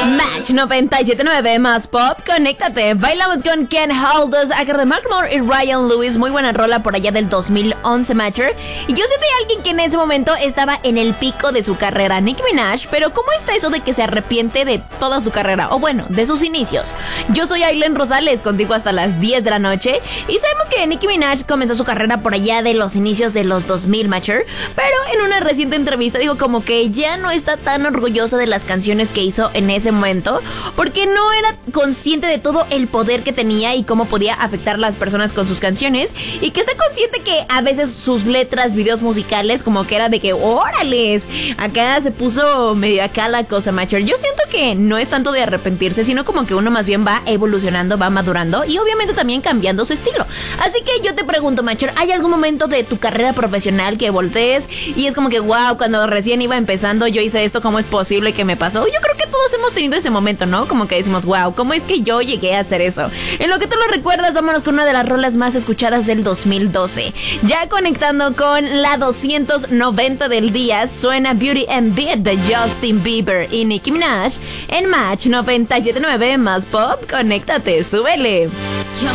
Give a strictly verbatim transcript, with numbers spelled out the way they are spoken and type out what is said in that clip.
Match noventa y siete punto nueve más pop, conéctate. Bailamos con Can't Hold Us, a cargo de Macklemore y Ryan Lewis. Muy buena rola por allá del dos mil once, Matcher. Y yo sé de alguien que en ese momento estaba en el pico de su carrera, Nicki Minaj. Pero ¿cómo está eso de que se arrepiente de toda su carrera? O bueno, de sus inicios. Yo soy Aileen Rosales, contigo hasta las diez de la noche. Y sabemos que Nicki Minaj comenzó su carrera por allá de los inicios de los dos mil, Matcher. Pero en una reciente entrevista dijo como que ya no está tan orgullosa de las canciones que hizo en ese momento, porque no era consciente de todo el poder que tenía y cómo podía afectar a las personas con sus canciones, y que está consciente que a veces sus letras, videos musicales, como que era de que órales, acá se puso medio acá la cosa, Matcher. Yo siento que no es tanto de arrepentirse, sino como que uno más bien va evolucionando, va madurando y obviamente también cambiando su estilo. Así que yo te pregunto, Matcher, ¿hay algún momento de tu carrera profesional que voltees y es como que wow, cuando recién iba empezando yo hice esto, ¿cómo es posible que me pasó? Yo creo que todos hemos tenido ese momento, ¿no? Como que decimos, wow, ¿cómo es que yo llegué a hacer eso? En lo que tú lo recuerdas, vámonos con una de las rolas más escuchadas del dos mil doce. Ya conectando con la doscientos noventa del día, suena Beauty and Beat de Justin Bieber y Nicki Minaj en Match noventa y siete punto nueve más pop. Conéctate, súbele. You're